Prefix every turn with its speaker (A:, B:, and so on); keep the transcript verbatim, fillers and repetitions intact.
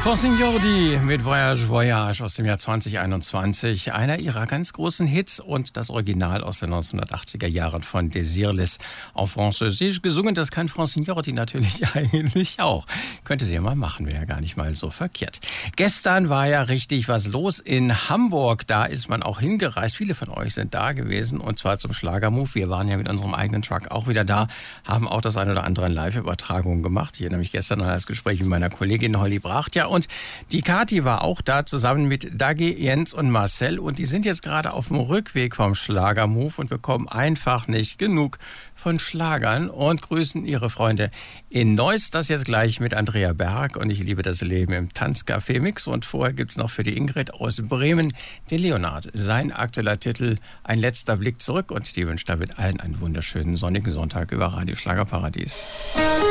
A: Francine Jordi mit Voyage Voyage aus dem Jahr zwanzig einundzwanzig. Einer ihrer ganz großen Hits und das Original aus den neunzehnhundertachtziger Jahren von Désirless auf Französisch gesungen. Das kann Francine Jordi natürlich eigentlich auch. Könnte sie ja mal machen, wäre ja gar nicht mal so verkehrt. Gestern war ja richtig was los in Hamburg. Da ist man auch hingereist. Viele von euch sind da gewesen und zwar zum Schlagermove. Wir waren ja mit unserem eigenen Truck auch wieder da, haben auch das ein oder andere in Live-Übertragungen gemacht. Ich erinnere mich gestern an das Gespräch mit meiner Kollegin Holly Bracht. Ja, und die Kathi war auch da zusammen mit Dagi, Jens und Marcel und die sind jetzt gerade auf dem Rückweg vom Schlagermove und bekommen einfach nicht genug von Schlagern und grüßen ihre Freunde in Neuss. Das jetzt gleich mit Andrea Berg und ich liebe das Leben im Tanzcafé Mix. Und vorher gibt es noch für die Ingrid aus Bremen den Leonard. Sein aktueller Titel Ein letzter Blick zurück und die wünscht damit allen einen wunderschönen sonnigen Sonntag über Radio Schlagerparadies.